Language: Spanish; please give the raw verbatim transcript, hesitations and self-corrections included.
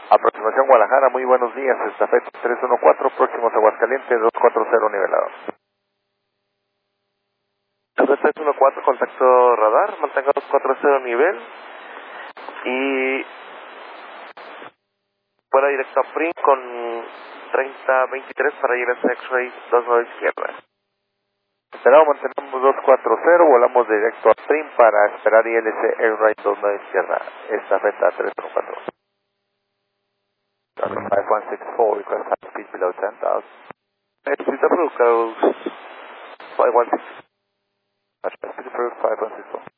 Aproximación Guadalajara, muy buenos días, estafeta tres uno cuatro, próximos a Aguascalientes, dos cuatro cero nivelado. Estafeta tres uno cuatro, contacto radar, mantenga dos cuatro cero nivel y fuera directo a Prim con treinta veintitrés para ir a X-Ray dos nueve izquierda. Esperamos, mantenemos dos cuatro cero, volamos directo a Prim para esperar I L C X-Ray dos nueve izquierda, estafeta tres uno cuatro. five one six four, request high speed below ten thousand. Next is approved, goes five one six. Speed approved, five one six four.